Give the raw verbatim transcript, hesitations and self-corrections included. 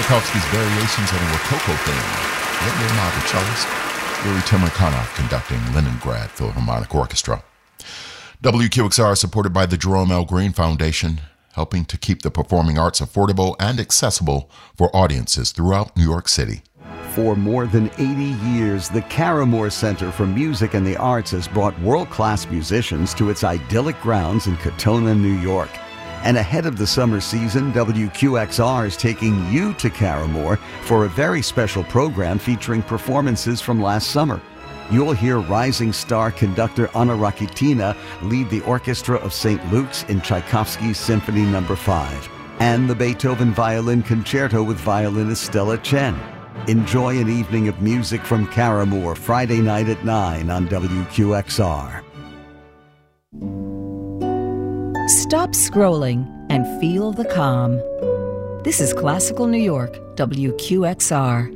Tchaikovsky's Variations on a Rococo Theme. Let me know the cellist. Yuri Temirkanov conducting Leningrad Philharmonic Orchestra. W Q X R is supported by the Jerome L. Green Foundation, helping to keep the performing arts affordable and accessible for audiences throughout New York City. For more than eighty years, the Caramore Center for Music and the Arts has brought world-class musicians to its idyllic grounds in Katonah, New York. And ahead of the summer season, W Q X R is taking you to Caramore for a very special program featuring performances from last summer. You'll hear rising star conductor Anna Rakitina lead the orchestra of Saint Luke's in Tchaikovsky's Symphony Number five, and the Beethoven Violin Concerto with violinist Stella Chen. Enjoy an evening of music from Caramore Friday night at nine on W Q X R. Stop scrolling and feel the calm. This is Classical New York, W Q X R.